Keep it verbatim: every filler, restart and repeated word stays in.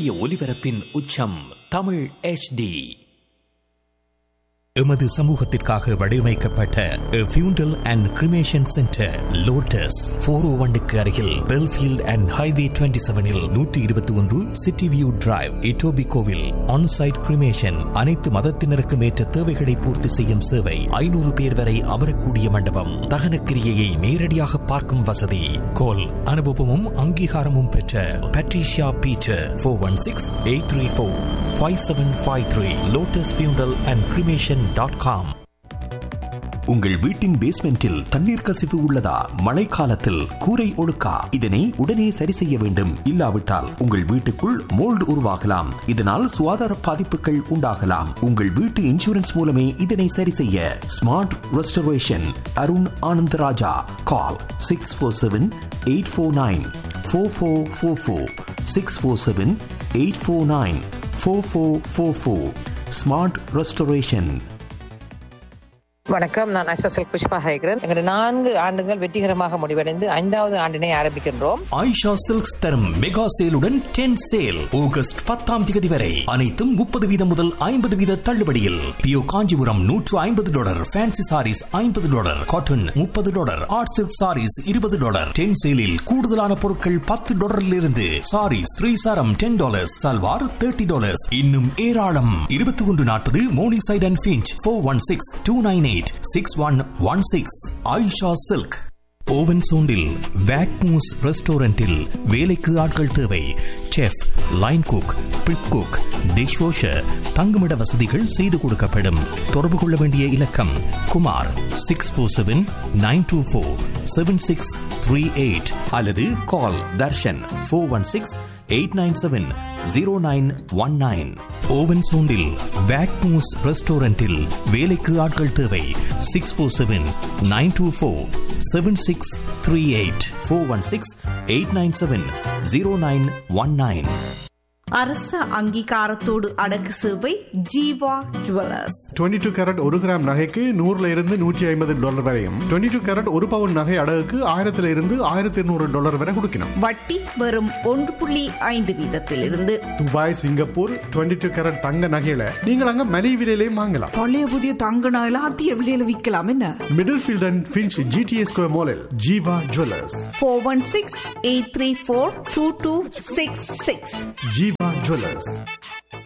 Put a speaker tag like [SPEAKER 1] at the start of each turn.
[SPEAKER 1] சூரிய ஒளிபரப்பின் உச்சம் Tamil H D.
[SPEAKER 2] எமது சமூகத்திற்காக வடிவமைக்கப்பட்ட ஃபியூண்டல் and cremation centre lotus four ஓ ஒன்னுக்கு அருகில் பெல்ஃபீல்ட் அண்ட் ஹைவே டுவெண்ட்டி செவனில் நூற்றி இருபத்தி ஒன்று city view drive இட்டோபிகோவில் onsite cremation. அனைத்து மதத்தினருக்கும் ஏற்ற தேவைகளை பூர்த்தி செய்யும் சேவை. ஐநூறு பேர் வரை அமரக்கூடிய மண்டபம். தகனக்கிரியையை நேரடியாக பார்க்கும் வசதி. கோல் அனுபவமும் அங்கீகாரமும் பெற்ற Patricia Peter four one six eight three four five seven five three lotus ஃபியூண்டல் அண்ட் கிரிமேஷன் டாட் காம். உங்கள் வீட்டின் பேஸ்மெண்டில் தண்ணீர் கசிவு உள்ளதா? மழைக்காலத்தில் கூரை ஒழுக்கா? இதனை உடனே சரி செய்ய வேண்டும். இல்லாவிட்டால் உங்கள் வீட்டுக்குள் மோல்டு உருவாகலாம். இதனால் சுகாதார பாதிப்புகள் உண்டாகலாம். உங்கள் வீட்டு இன்சூரன்ஸ் மூலமே இதனை சரி செய்ய. Smart restoration Arun Anandaraja. கால் six four seven eight four nine four four four four six four seven eight four nine four four four four. Smart restoration.
[SPEAKER 3] வணக்கம், நான் எஸ்எஸ்எல் புஷ்பா ஹைகரன். எங்களுடைய நான்கு ஆண்டுகள் வெற்றிகரமாக முடிவடைந்து ஐந்தாவது ஆண்டினை ஆரம்பிக்கின்றோம்.
[SPEAKER 1] ஆயிஷா சில்க்ஸ் தரும் மெகா சேலுடன் டென் சேல் ஆகஸ்ட் பத்தாம் தேதி வரை அனைத்தும் முப்பது வீதம் முதல் ஐம்பது வீத தள்ளுபடியில். பியோ காஞ்சிபுரம் நூற்று ஐம்பது டாலர், ஃபேன்சி சாரீஸ் ஐம்பது டாலர், காட்டன் முப்பது டாலர், ஆர்ட் சில்க் சாரீஸ் இருபது டாலர். டென் சேலில் கூடுதலான பொருட்கள் பத்து டாலரில் இருந்து. சாரீஸ் த்ரீ சாரம் ten dollars, salwar thirty dollars. இன்னும் ஏராளம். இருபத்தி ஒன்று நாற்பது morning side and Finch four one six two nine eight six one one six. Ayesha silk. Oven சோண்டில் வேக்மூஸ் ரெஸ்டாரண்டில் வேலைக்கு ஆட்கள் தேவை. Chef, line cook, prep cook, dish washer, தங்குமிட வசதிகள் செய்து கொடுக்கப்படும். தொடர்பு கொள்ள வேண்டிய இலக்கம் Kumar six four seven nine two four seven six three eight அல்லது கால் Darshan four one six eight nine seven zero nine one nine. Oven சோண்டில் வேக்மூஸ் ரெஸ்டாரண்டில் வேலைக்கு ஆட்கள் தேவை. Six four seven nine two four seven six three eight four one six eight nine seven zero nine one nine.
[SPEAKER 4] அரச அங்கீகாரத்தோடு அடக்கு சேவை Jeeva jewellers.
[SPEAKER 5] Twenty two carat ஒரு gram நகைக்கு நூறுல இருந்து நூற்றி ஐம்பது டாலர் வரையும், டுவெண்ட்டி டூ கேரட் ஒரு பவுன் நகை அடகுக்கு ஆயிரத்துல இருந்து ஆயிரத்தி இருநூறு டாலர் வரை கொடுக்கணும்.
[SPEAKER 4] வட்டி வெறும் ஒன்று புள்ளி ஐந்து வீதத்தில் இருந்து.
[SPEAKER 5] Dubai, Singapore twenty two carat தங்க நகையில நீங்கள் அங்க மலிவு விலையிலையும் வாங்கலாம்.
[SPEAKER 4] பழைய புதிய தங்க நகையில அதிக விலையில விற்கலாம். என்ன
[SPEAKER 5] middle field and Finch GTA square மாலில் Jeeva jewellers.
[SPEAKER 4] Four one six eight three four two two six six.
[SPEAKER 5] Jeeva Jewelers.